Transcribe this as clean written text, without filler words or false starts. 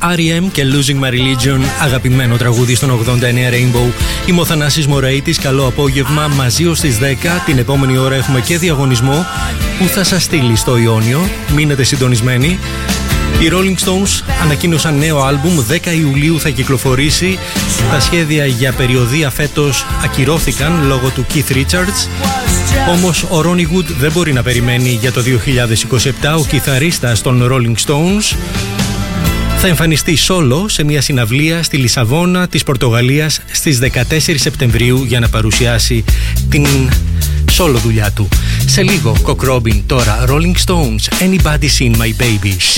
R.E.M. και Losing My Religion, αγαπημένο τραγούδι στον 89 Rainbow. Είμαι ο Θανάσης Μωραΐτης, καλό απόγευμα. Μαζί ως τις 10, την επόμενη ώρα έχουμε και διαγωνισμό που θα σας στείλει στο Ιόνιο. Μείνετε συντονισμένοι. Οι Rolling Stones ανακοίνωσαν νέο άλμπουμ, 10 Ιουλίου θα κυκλοφορήσει. Τα σχέδια για περιοδεία φέτος ακυρώθηκαν λόγω του Keith Richards. Όμως ο Ronnie Wood δεν μπορεί να περιμένει για το 2027. Ο κιθαρίστας των Rolling Stones θα εμφανιστεί solo σε μια συναυλία στη Λισαβόνα της Πορτογαλίας στις 14 Σεπτεμβρίου για να παρουσιάσει την solo δουλειά του. Σε λίγο, Cock Robin, τώρα Rolling Stones, Anybody Seen My Baby.